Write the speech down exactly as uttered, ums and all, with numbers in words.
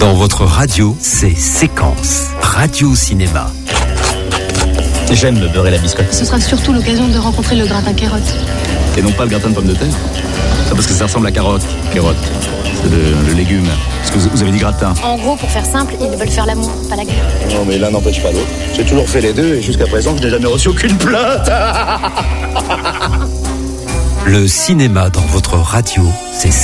Dans votre radio, c'est Séquence. Radio Cinéma. J'aime le beurre et la biscotte. Ce sera surtout l'occasion de rencontrer le gratin carotte. Et non pas le gratin de pommes de terre. Ça parce que ça ressemble à carotte. Carotte. C'est le, le légume. Parce que vous, vous avez dit gratin. En gros, pour faire simple, ils veulent faire l'amour, pas la guerre. Non, mais l'un n'empêche pas l'autre. J'ai toujours fait les deux et jusqu'à présent, je n'ai jamais reçu aucune plainte. Le cinéma dans votre radio, c'est